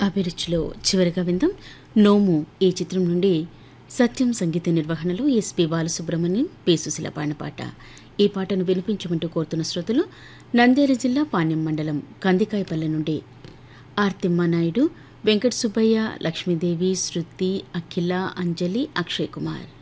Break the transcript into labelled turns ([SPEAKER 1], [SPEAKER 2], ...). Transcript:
[SPEAKER 1] అభిరుచిలో చివరిగా విందాం నోము ఈ చిత్రం నుండి సత్యం సంగీత నిర్వహణలో ఎస్పి బాలసుబ్రహ్మణ్యం పి సుశీల పాడిన పాట. ఈ పాటను వినిపించమంటూ కోరుతున్న శ్రోతలు నంద్యాల జిల్లా పాణ్యం మండలం కందికాయపల్లె నుండి ఆర్తిమ్మ నాయుడు, వెంకట సుబ్బయ్య, లక్ష్మీదేవి, శృతి, అఖిల, అంజలి, అక్షయ్ కుమార్.